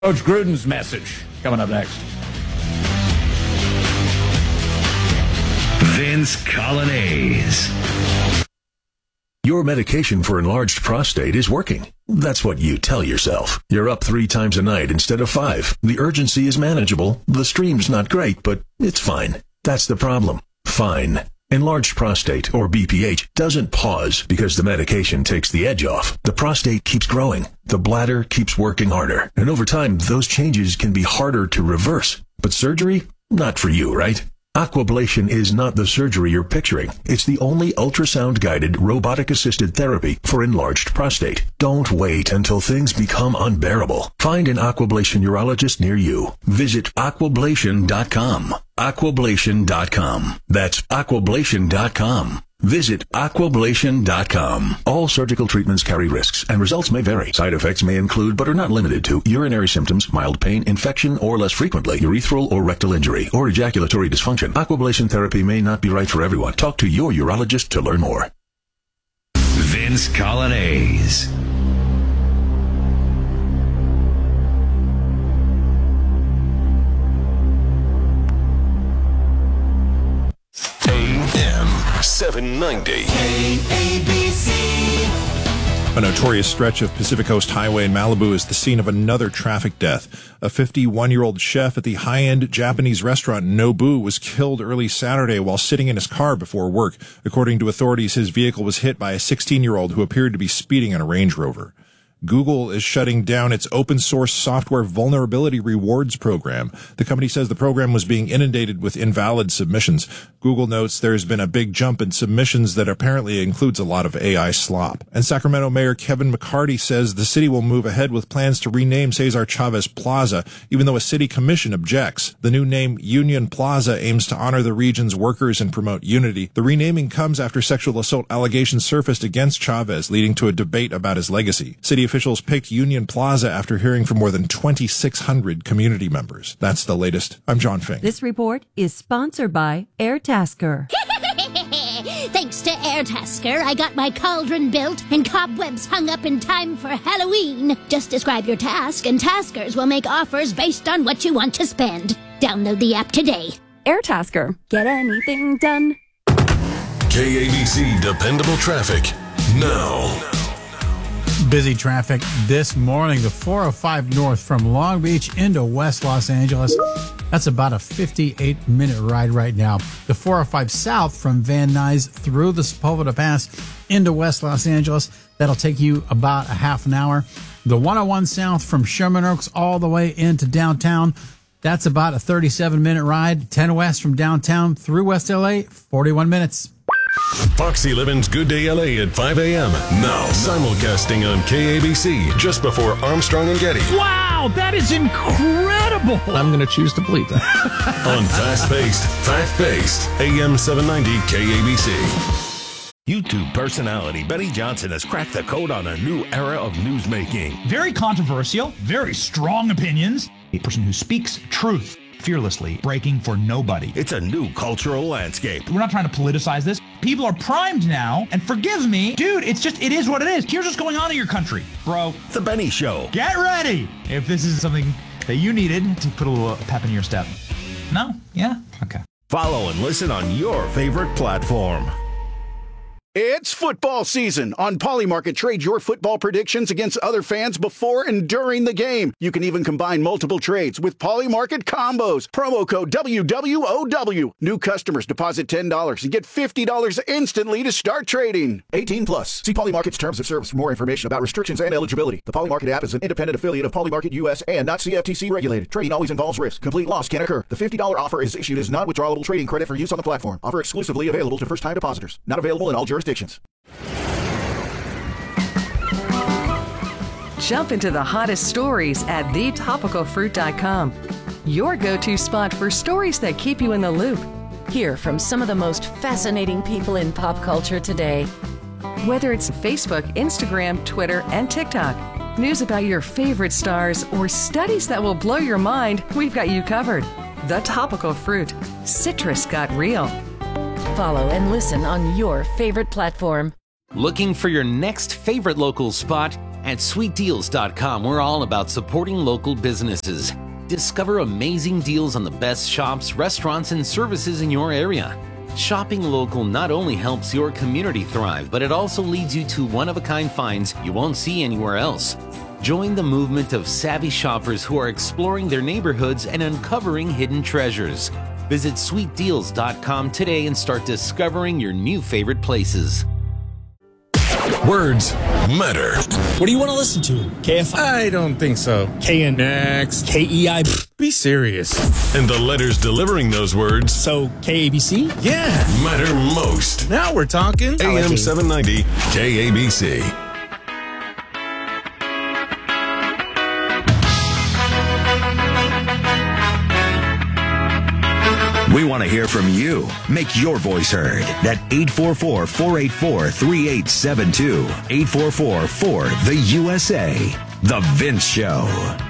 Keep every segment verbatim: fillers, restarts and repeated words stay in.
Coach Gruden's message coming up next. Vince Colonnese. Your medication for enlarged prostate is working. That's what you tell yourself. You're up three times a night instead of five. The urgency is manageable. The stream's not great, but it's fine. That's the problem. Fine. Enlarged prostate, or B P H, doesn't pause because the medication takes the edge off. The prostate keeps growing. The bladder keeps working harder. And over time, those changes can be harder to reverse. But surgery? Not for you, right? Aquablation is not the surgery you're picturing. It's the only ultrasound-guided, robotic-assisted therapy for enlarged prostate. Don't wait until things become unbearable. Find an Aquablation urologist near you. Visit aquablation dot com. aquablation dot com. That's aquablation dot com. Visit aquablation dot com. All surgical treatments carry risks, and results may vary. Side effects may include, but are not limited to, urinary symptoms, mild pain, infection, or less frequently, urethral or rectal injury, or ejaculatory dysfunction. Aquablation therapy may not be right for everyone. Talk to your urologist to learn more. Vince Colonnese. seven ninety. K A B C. A notorious stretch of Pacific Coast Highway in Malibu is the scene of another traffic death. A fifty-one-year-old chef at the high-end Japanese restaurant Nobu was killed early Saturday while sitting in his car before work. According to authorities, his vehicle was hit by a sixteen-year-old who appeared to be speeding in a Range Rover. Google is shutting down its open-source software vulnerability rewards program. The company says the program was being inundated with invalid submissions. Google notes there's been a big jump in submissions that apparently includes a lot of A I slop. And Sacramento Mayor Kevin McCarty says the city will move ahead with plans to rename Cesar Chavez Plaza, even though a city commission objects. The new name, Union Plaza, aims to honor the region's workers and promote unity. The renaming comes after sexual assault allegations surfaced against Chavez, leading to a debate about his legacy. City officials picked Union Plaza after hearing from more than twenty-six hundred community members. That's the latest. I'm John Fink. This report is sponsored by Airtasker. Thanks to Airtasker, I got my cauldron built and cobwebs hung up in time for Halloween. Just describe your task and Taskers will make offers based on what you want to spend. Download the app today. Airtasker. Get anything done. K A B C Dependable Traffic now. Busy traffic this morning. The four oh five north from Long Beach into West Los Angeles. That's about a fifty-eight minute ride right now. The four oh five south from Van Nuys through the Sepulveda Pass into West Los Angeles. That'll take you about a half an hour. The one oh one south from Sherman Oaks all the way into downtown. That's about a thirty-seven minute ride. ten west from downtown through West L A, forty-one minutes. Fox eleven's Good Day L A at five a.m. Now, simulcasting on K A B C just before Armstrong and Getty. Wow, that is incredible. I'm going to choose to believe that. On fast-paced, fact-based, A M seven ninety K A B C. YouTube personality Benny Johnson has cracked the code on a new era of newsmaking. Very controversial, very strong opinions. A person who speaks truth fearlessly, breaking for nobody. It's a new cultural landscape. We're not trying to politicize this. People are primed now, and forgive me, dude, it's just, it is what it is. Here's what's going on in your country, bro. The Benny Show. Get ready if this is something that you needed to put a little pep in your step. No? Yeah? Okay. Follow and listen on your favorite platform. It's football season. On Polymarket, trade your football predictions against other fans before and during the game. You can even combine multiple trades with Polymarket combos. Promo code W W O W. New customers deposit ten dollars and get fifty dollars instantly to start trading. eighteen plus. See Polymarket's terms of service for more information about restrictions and eligibility. The Polymarket app is an independent affiliate of Polymarket U S and not C F T C regulated. Trading always involves risk. Complete loss can occur. The fifty dollars offer is issued as non-withdrawable trading credit for use on the platform. Offer exclusively available to first-time depositors. Not available in all jurisdictions. Jump into the hottest stories at the topical fruit dot com. Your go-to spot for stories that keep you in the loop. Hear from some of the most fascinating people in pop culture today. Whether it's Facebook, Instagram, Twitter, and TikTok, news about your favorite stars, or studies that will blow your mind, we've got you covered. The Topical Fruit. Citrus got real. Follow and listen on your favorite platform. Looking for your next favorite local spot? At sweet deals dot com, we're all about supporting local businesses. Discover amazing deals on the best shops, restaurants, and services in your area. Shopping local not only helps your community thrive, but it also leads you to one-of-a-kind finds you won't see anywhere else. Join the movement of savvy shoppers who are exploring their neighborhoods and uncovering hidden treasures. Visit sweet deals dot com today and start discovering your new favorite places. Words matter. What do you want to listen to? K F I? I don't think so. K N X, K E I. Be serious. And the letters delivering those words. So K A B C? Yeah. Matter most. Now we're talking. A M seven ninety K A B C. We want to hear from you. Make your voice heard at eight four four, four eight four, three eight seven two. eight four four, four, the U S A. The Vince Show.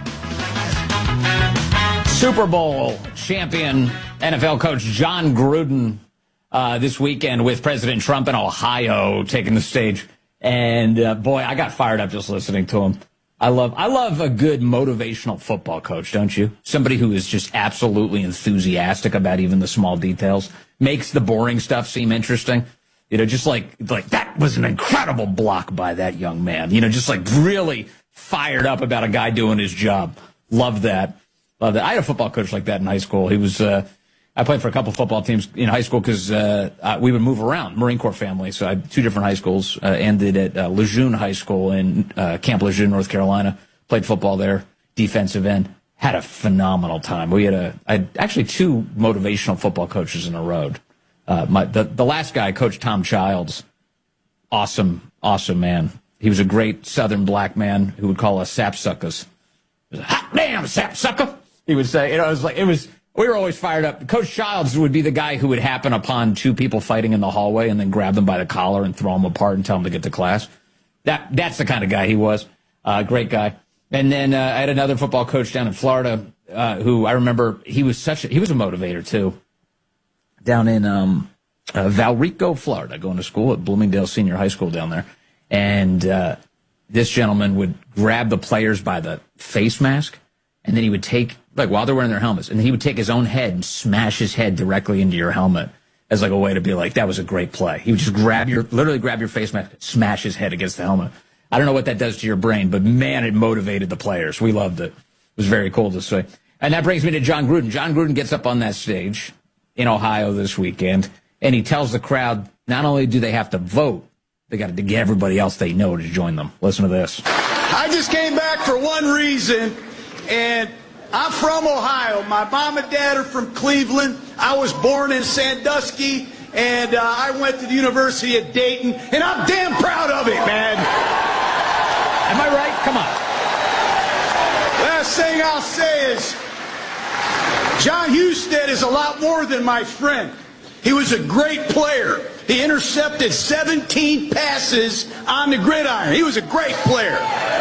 Super Bowl champion N F L coach John Gruden uh, this weekend with President Trump in Ohio taking the stage. And, uh, boy, I got fired up just listening to him. I love I love a good motivational football coach, don't you? Somebody who is just absolutely enthusiastic about even the small details, makes the boring stuff seem interesting. You know, just like like that was an incredible block by that young man. You know, just like really fired up about a guy doing his job. Love that. Love that. I had a football coach like that in high school. He was uh, I played for a couple football teams in high school because uh, uh, we would move around, Marine Corps family. So I had two different high schools. Uh, ended at uh, Lejeune High School in uh, Camp Lejeune, North Carolina. Played football there, defensive end. Had a phenomenal time. We had a I had actually two motivational football coaches in a row. Uh, my the, the last guy, Coach Tom Childs, awesome, awesome man. He was a great Southern black man who would call us sapsuckers. Hot damn sapsucker, he would say. You know, it was like it was. We were always fired up. Coach Childs would be the guy who would happen upon two people fighting in the hallway and then grab them by the collar and throw them apart and tell them to get to class. That that's the kind of guy he was. Uh, great guy. And then uh, I had another football coach down in Florida uh, who I remember he was such a, he was a motivator too. Down in um, uh, Valrico, Florida, going to school at Bloomingdale Senior High School down there, and uh, this gentleman would grab the players by the face mask, and then he would take. Like while they're wearing their helmets, and he would take his own head and smash his head directly into your helmet as like a way to be like, that was a great play. He would just grab your, literally grab your face mask, smash his head against the helmet. I don't know what that does to your brain, but man, it motivated the players. We loved it. It was very cool to see. And that brings me to John Gruden. John Gruden gets up on that stage in Ohio this weekend, and he tells the crowd, not only do they have to vote, they got to get everybody else they know to join them. Listen to this. I just came back for one reason, and I'm from Ohio. My mom and dad are from Cleveland. I was born in Sandusky, and uh, I went to the University of Dayton, and I'm damn proud of it, man. Am I right? Come on. Last thing I'll say is, John Husted is a lot more than my friend. He was a great player. He intercepted seventeen passes on the gridiron. He was a great player.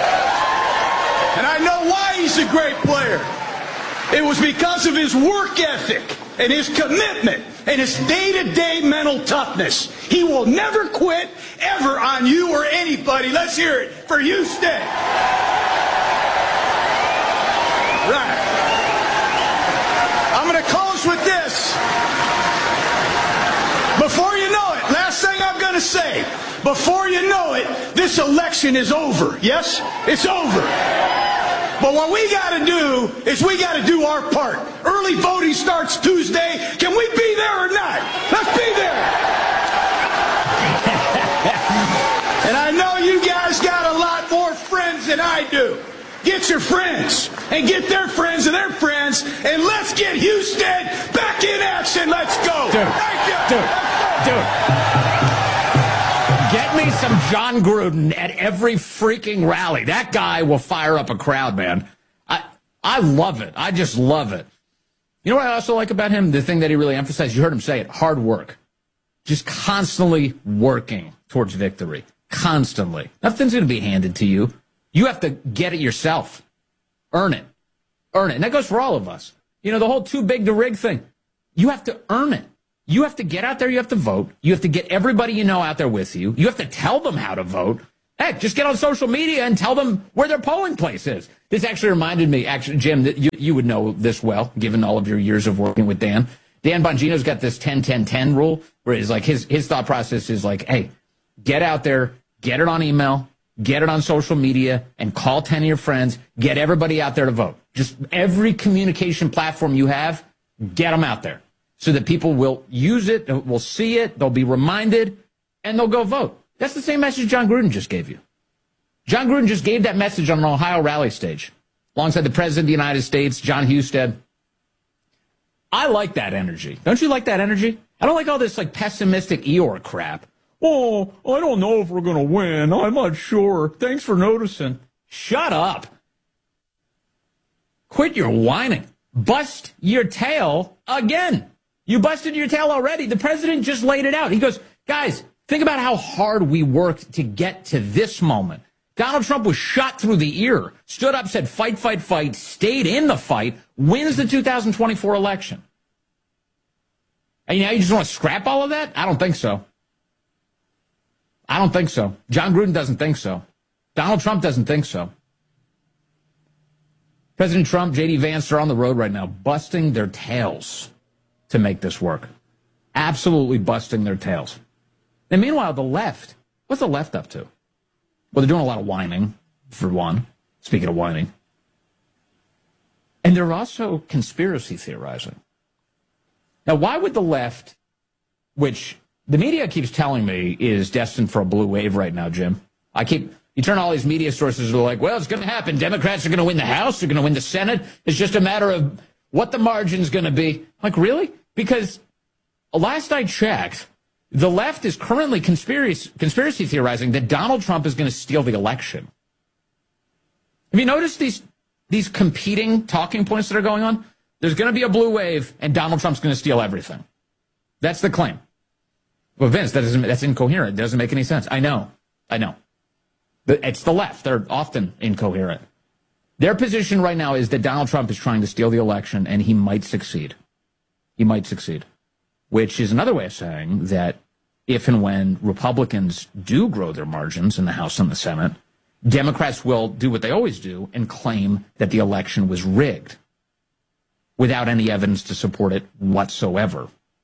And I know why he's a great player. It was because of his work ethic and his commitment and his day-to-day mental toughness. He will never quit, ever, on you or anybody. Let's hear it for Houston. Right. I'm going to close with this. Before you know it, last thing I'm going to say, before you know it, this election is over. Yes? It's over. But what we got to do is we got to do our part. Early voting starts Tuesday. Can we be there or not? Let's be there. And I know you guys got a lot more friends than I do. Get your friends and get their friends and their friends, and let's get Houston back in action. Let's go. Dude, Thank you. Dude, dude. Get me some John Gruden at every freaking rally. That guy will fire up a crowd, man. I I love it. I just love it. You know what I also like about him? The thing that he really emphasized, you heard him say it, hard work. Just constantly working towards victory. Constantly. Nothing's going to be handed to you. You have to get it yourself. Earn it. Earn it. And that goes for all of us. You know, the whole too big to rig thing. You have to earn it. You have to get out there. You have to vote. You have to get everybody you know out there with you. You have to tell them how to vote. Heck, just get on social media and tell them where their polling place is. This actually reminded me, actually, Jim, that you, you would know this well, given all of your years of working with Dan. Dan Bongino's got this ten ten ten rule, where it's like his, his thought process is like, hey, get out there, get it on email, get it on social media, and call ten of your friends, get everybody out there to vote. Just every communication platform you have, get them out there so that people will use it, will see it, they'll be reminded, and they'll go vote. That's the same message John Gruden just gave you. John Gruden just gave that message on an Ohio rally stage alongside the President of the United States, John Husted. I like that energy. Don't you like that energy? I don't like all this like pessimistic Eeyore crap. Oh, I don't know if we're going to win. I'm not sure. Thanks for noticing. Shut up. Quit your whining. Bust your tail again. You busted your tail already. The president just laid it out. He goes, guys, think about how hard we worked to get to this moment. Donald Trump was shot through the ear, stood up, said fight, fight, fight, stayed in the fight, wins the two thousand twenty-four election. And now you just want to scrap all of that? I don't think so. I don't think so. John Gruden doesn't think so. Donald Trump doesn't think so. President Trump, J D Vance are on the road right now, busting their tails to make this work. Absolutely busting their tails. And meanwhile, the left, what's the left up to? Well, they're doing a lot of whining, for one, speaking of whining. And they're also conspiracy theorizing. Now, why would the left, which the media keeps telling me is destined for a blue wave right now, Jim? I keep, you turn all these media sources, they're like, well, it's going to happen. Democrats are going to win the House. They're going to win the Senate. It's just a matter of what the margin's going to be. Like, really? Because last I checked, the left is currently conspiracy, conspiracy theorizing that Donald Trump is going to steal the election. Have you noticed these these competing talking points that are going on? There's going to be a blue wave, and Donald Trump's going to steal everything. That's the claim. Well, Vince, that doesn't, that's incoherent. It doesn't make any sense. I know. I know. But it's the left. They're often incoherent. Their position right now is that Donald Trump is trying to steal the election, and he might succeed. He might succeed. Which is another way of saying that if and when Republicans do grow their margins in the House and the Senate, Democrats will do what they always do and claim that the election was rigged without any evidence to support it whatsoever.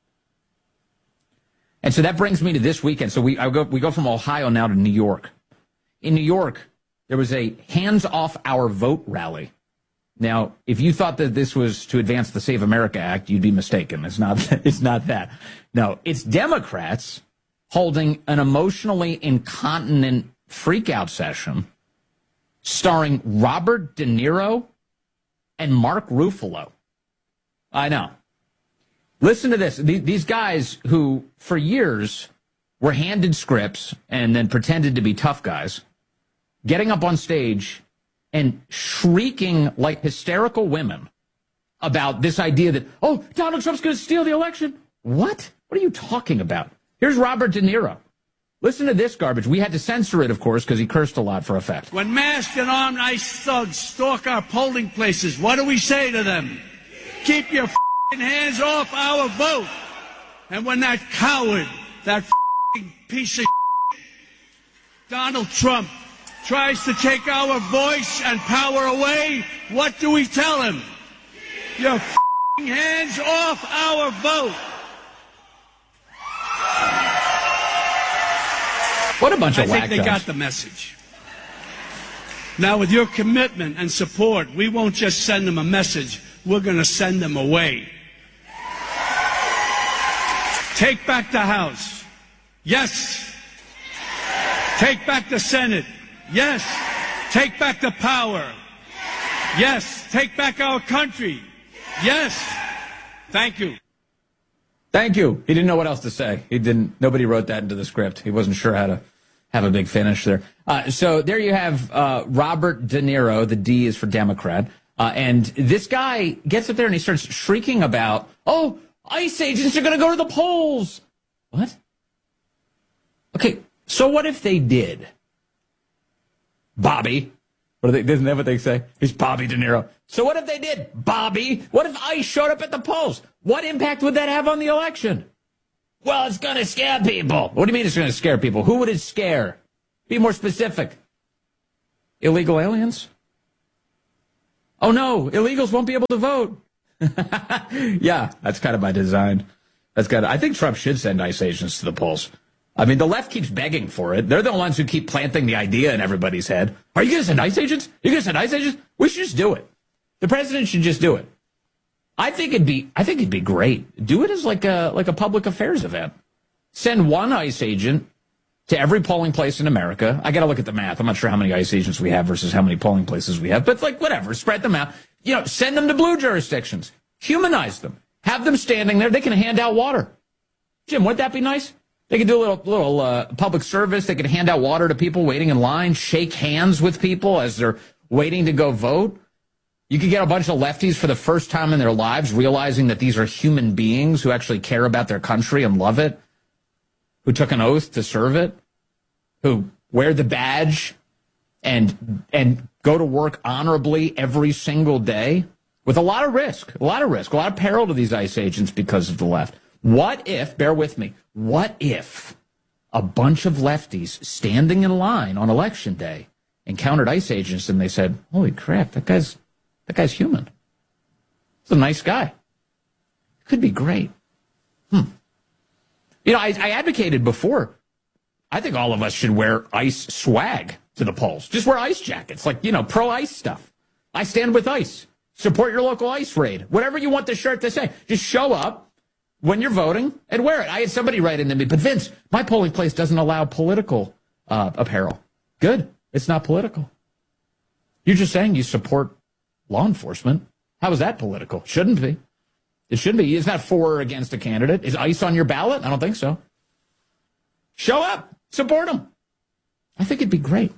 And so that brings me to this weekend. So we I go we go from Ohio now to New York. In New York, there was a Hands Off Our Vote rally. Now, if you thought that this was to advance the Save America Act, you'd be mistaken. It's not, it's not that. No, it's Democrats holding an emotionally incontinent freakout session starring Robert De Niro and Mark Ruffalo. I know. Listen to this. These guys who, for years, were handed scripts and then pretended to be tough guys, getting up on stage and shrieking like hysterical women about this idea that, oh, Donald Trump's going to steal the election. What? What are you talking about? Here's Robert De Niro. Listen to this garbage. We had to censor it, of course, because he cursed a lot for effect. When masked and armed ICE thugs stalk our polling places, what do we say to them? Keep your f***ing hands off our vote. And when that coward, that f***ing piece of shit, Donald Trump, tries to take our voice and power away, what do we tell him? Your f***ing hands off our vote. What a bunch of I whack think they jobs. got the message. Now, with your commitment and support, we won't just send them a message, we're going to send them away. Take back the House. Yes. Take back the Senate. Yes. Take back the power. Yes. Take back our country. Yes. Thank you. Thank you. He didn't know what else to say. He didn't. Nobody wrote that into the script. He wasn't sure how to have a big finish there. Uh, so there you have uh, Robert De Niro. The D is for Democrat. Uh, and this guy gets up there and he starts shrieking about, oh, ICE agents are going to go to the polls. What? Okay, so what if they did? Bobby. What do they, isn't that what they say? He's Bobby De Niro. So what if they did? Bobby. What if ICE showed up at the polls? What impact would that have on the election? Well, it's going to scare people. What do you mean it's going to scare people? Who would it scare? Be more specific. Illegal aliens? Oh, no, illegals won't be able to vote. Yeah, that's kind of by design. That's kind of, I think Trump should send ICE agents to the polls. I mean, the left keeps begging for it. They're the ones who keep planting the idea in everybody's head. Are you going to send ICE agents? Are you going to send ICE agents? We should just do it. The president should just do it. I think it'd be, I think it'd be great. Do it as like a, like a public affairs event. Send one ICE agent to every polling place in America. I got to look at the math. I'm not sure how many ICE agents we have versus how many polling places we have, but like whatever, spread them out. You know, send them to blue jurisdictions. Humanize them. Have them standing there. They can hand out water. Jim, wouldn't that be nice? They could do a little, little uh, public service. They could hand out water to people waiting in line, shake hands with people as they're waiting to go vote. You could get a bunch of lefties for the first time in their lives realizing that these are human beings who actually care about their country and love it, who took an oath to serve it, who wear the badge and and go to work honorably every single day with a lot of risk, a lot of risk, a lot of peril to these ICE agents because of the left. What if, bear with me, what if a bunch of lefties standing in line on election day encountered ICE agents and they said, holy crap, that guy's that guy's human. He's a nice guy. Could be great. Hmm. You know, I, I advocated before, I think all of us should wear ICE swag to the polls. Just wear ICE jackets, like, you know, pro-ICE stuff. I stand with ICE. Support your local ICE raid. Whatever you want the shirt to say. Just show up when you're voting and wear it. I had somebody write into me, but Vince, my polling place doesn't allow political uh, apparel. Good. It's not political. You're just saying you support law enforcement. How is that political? Shouldn't be. It shouldn't be. It's not for or against a candidate. Is ICE on your ballot? I don't think so. Show up. Support them. I think it'd be great.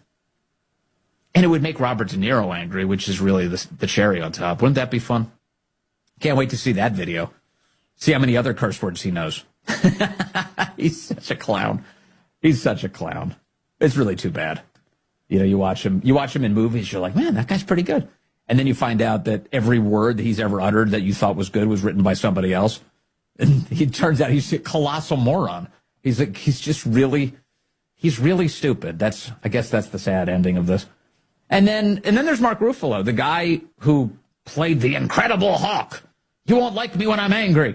And it would make Robert De Niro angry, which is really the, the cherry on top. Wouldn't that be fun? Can't wait to see that video. See how many other curse words he knows. He's such a clown. He's such a clown. It's really too bad. You know, you watch him, you watch him in movies, you're like, man, that guy's pretty good. And then you find out that every word that he's ever uttered that you thought was good was written by somebody else. And he turns out he's a colossal moron. He's like, he's just really, he's really stupid. That's, I guess that's the sad ending of this. And then, and then there's Mark Ruffalo, the guy who played the Incredible Hulk. You won't like me when I'm angry.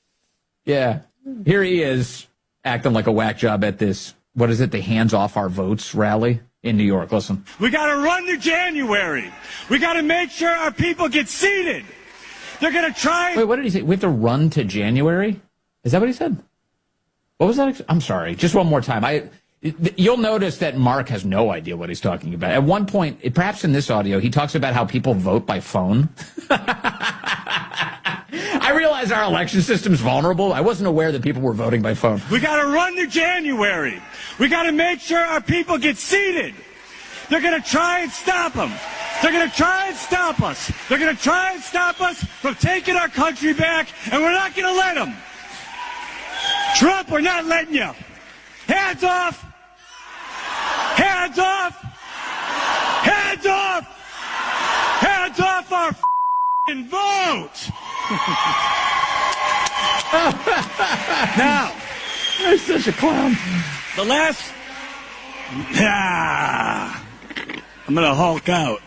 Yeah. Here he is acting like a whack job at this, what is it, the Hands Off Our Votes rally in New York. Listen. We got to run to January. We got to make sure our people get seated. They're going to try. Wait, what did he say? We have to run to January? Is that what he said? What was that? I'm sorry. Just one more time. I, you'll notice that Mark has no idea what he's talking about. At one point, perhaps in this audio, he talks about how people vote by phone. I realize our election system's vulnerable. I wasn't aware that people were voting by phone. We got to run to January. We got to make sure our people get seated. They're going to try and stop them. They're going to try and stop us. They're going to try and stop us from taking our country back, and we're not going to let them. Trump, we're not letting you. Hands off. Hands off. Hands off. Hands off our f***ing vote. Now, you're such a clown. The last. Ah, I'm going to Hulk out.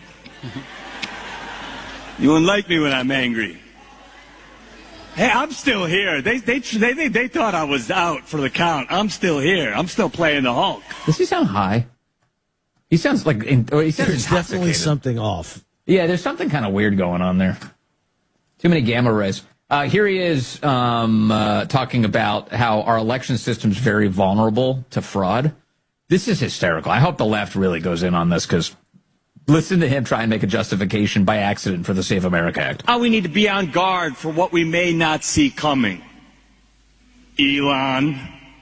You wouldn't like me when I'm angry. Hey, I'm still here. They they they they, they thought I was out for the count. I'm still here. I'm still playing the Hulk. Does he sound high? He sounds like he sounds there's definitely something off. Yeah, there's something kind of weird going on there. Too many gamma rays. Uh, here he is um, uh, talking about how our election system's very vulnerable to fraud. This is hysterical. I hope the left really goes in on this because listen to him try and make a justification by accident for the Save America Act. Now we need to be on guard for what we may not see coming. Elon.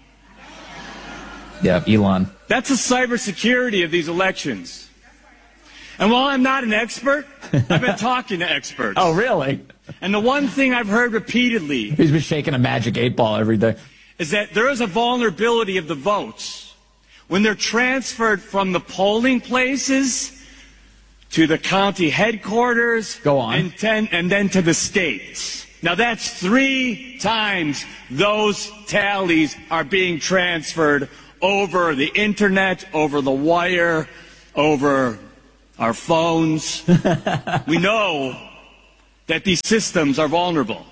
Yeah, Elon. That's the cybersecurity of these elections. And while I'm not an expert, I've been talking to experts. Oh, really? And the one thing I've heard repeatedly... He's been shaking a magic eight ball every day. ...is that there is a vulnerability of the votes when they're transferred from the polling places to the county headquarters... Go on. And, ten, and then to the states. Now, that's three times those tallies are being transferred over the internet, over the wire, over our phones. We know that these systems are vulnerable.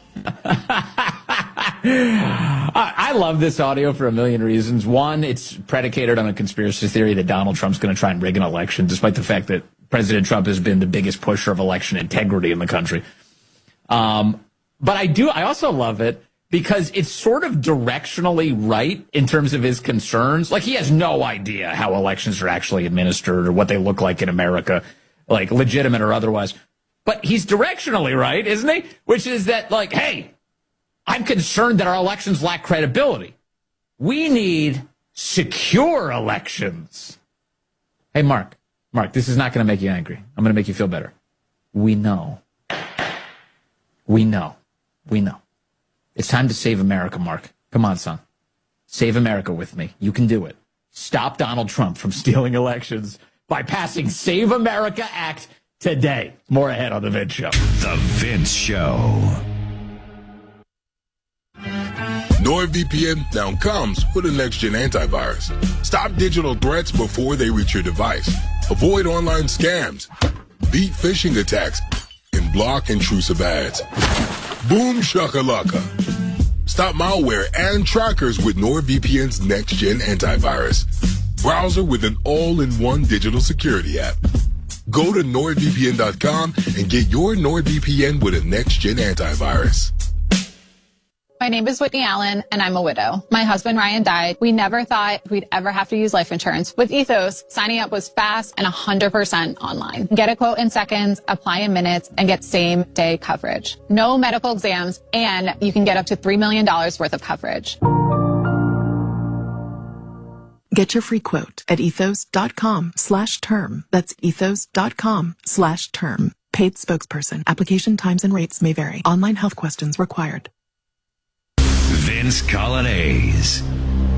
I love this audio for a million reasons. One, it's predicated on a conspiracy theory that Donald Trump's going to try and rig an election, despite the fact that President Trump has been the biggest pusher of election integrity in the country. Um, but I do, I also love it because it's sort of directionally right in terms of his concerns. Like, he has no idea how elections are actually administered or what they look like in America, like legitimate or otherwise. But he's directionally right, isn't he? Which is that, like, hey, I'm concerned that our elections lack credibility. We need secure elections. Hey, Mark, Mark, this is not going to make you angry. I'm going to make you feel better. We know. We know. We know. It's time to save America, Mark. Come on, son. Save America with me. You can do it. Stop Donald Trump from stealing elections by passing Save America Act today. More ahead on The Vince Show. The Vince Show. NordVPN now comes with a next-gen antivirus. Stop digital threats before they reach your device. Avoid online scams. Beat phishing attacks. And block intrusive ads. Boom shakalaka. Stop malware and trackers with NordVPN's next-gen antivirus. Browser with an all-in-one digital security app. Go to nord V P N dot com and get your NordVPN with a next-gen antivirus. My name is Whitney Allen, and I'm a widow. My husband, Ryan, died. We never thought we'd ever have to use life insurance. With Ethos, signing up was fast and one hundred percent online. Get a quote in seconds, apply in minutes, and get same-day coverage. No medical exams, and you can get up to three million dollars worth of coverage. Get your free quote at ethos.com slash term. That's ethos.com slash term. Paid spokesperson. Application times and rates may vary. Online health questions required. Vince Coglianese.